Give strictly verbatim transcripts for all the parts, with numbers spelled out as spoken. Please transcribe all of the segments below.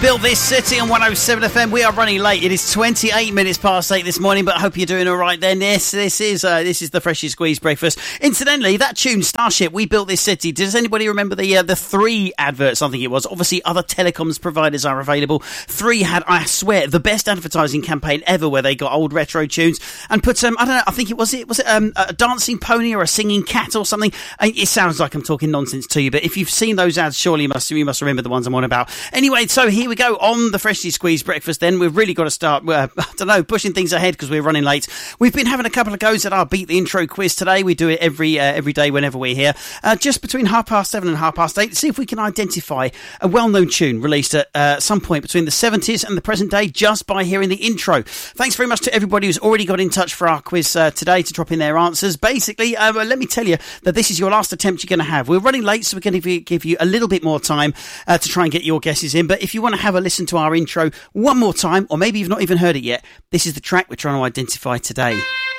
Built This City on one oh seven F M. We are running late. It is twenty-eight minutes past eight this morning, but I hope you're doing all right then. Yes, this is uh, this is the Freshly Squeezed breakfast. Incidentally, that tune, Starship, We Built This City, does anybody remember the uh, the Three adverts, I think it was? Obviously, other telecoms providers are available. Three had, I swear, the best advertising campaign ever, where they got old retro tunes and put, um, I don't know, I think it was, it was it um, a dancing pony or a singing cat or something. It sounds like I'm talking nonsense to you, but if you've seen those ads, surely you must, you must remember the ones I'm on about. Anyway, so here we go on the Freshly Squeezed breakfast then. We've really got to start, uh, I don't know, pushing things ahead because we're running late. We've been having a couple of goes at our Beat the Intro quiz today. We do it every uh, every day whenever we're here. Uh, just between half past seven and half past eight, to see if we can identify a well-known tune released at uh, some point between the seventies and the present day just by hearing the intro. Thanks very much to everybody who's already got in touch for our quiz uh, today to drop in their answers. Basically, uh, let me tell you that this is your last attempt you're going to have. We're running late, so we're going to give you a little bit more time uh, to try and get your guesses in. But if you want to have a listen to our intro one more time, or maybe you've not even heard it yet, this is the track we're trying to identify today.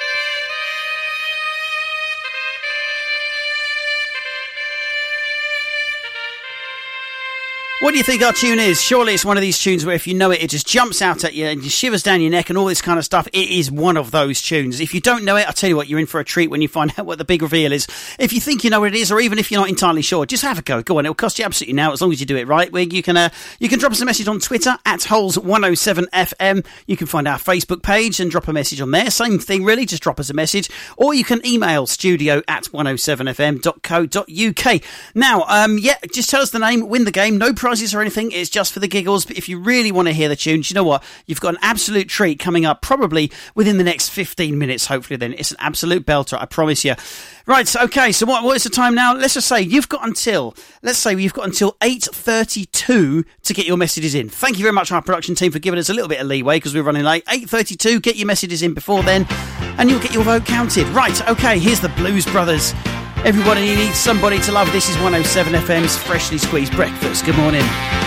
What do you think our tune is? Surely it's one of these tunes where if you know it, it just jumps out at you and just shivers down your neck and all this kind of stuff. It is one of those tunes. If you don't know it, I'll tell you what, you're in for a treat when you find out what the big reveal is. If you think you know what it is, or even if you're not entirely sure, just have a go. Go on, it'll cost you absolutely now, as long as you do it right. Where you can uh, you can drop us a message on Twitter, at Holes one oh seven F M. You can find our Facebook page and drop a message on there. Same thing, really, just drop us a message. Or you can email studio at one oh seven f m dot co dot u k. Now, um, yeah, just tell us the name, win the game, no prizes or anything. It's just for the giggles. But if you really want to hear the tunes, you know what? You've got an absolute treat coming up probably within the next fifteen minutes, hopefully then. It's an absolute belter, I promise you. Right, so, okay, so what, what is the time now? Let's just say you've got until, let's say you've got until eight thirty-two to get your messages in. Thank you very much, our production team, for giving us a little bit of leeway because we're running late. eight thirty-two, get your messages in before then and you'll get your vote counted. Right, okay, here's the Blues Brothers. Everybody needs somebody to love. This is one oh seven F M's Freshly Squeezed Breakfast. Good morning.